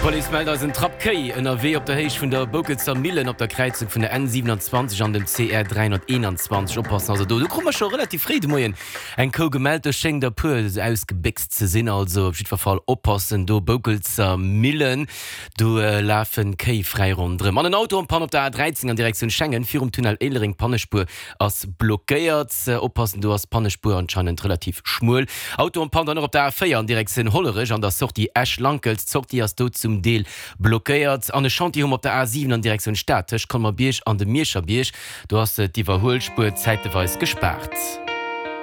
Polizeimelder sind Trappkei NRW op der Heich vun der Bokelzer Millen op der Kreizung vun der N27 an dem CR 321 oppassen. Also du kommmer schon relativ fried moien eng ko gemeldte Schenng der Pu ausgebixt ze sinn, also op Fall oppassen du Bokelzer Millen du lafen Kei frei rundre. Man den Auto Pan op der A13 an Direktion Schengen fir Tunnel Elering Pannespur ass blockéiert oppassen du as Pannespur anscheinend relativ schmuul. Auto Pan op der A4 an Direktion Hollerich an der Sort die Ash Lankels zog die as du zum Deel blockéiert an de Chantium op der A7 an Direktion Städtech kann man Biersch an de Mierscher Biersch, du hast die Verholspur zeitweis gesperrt.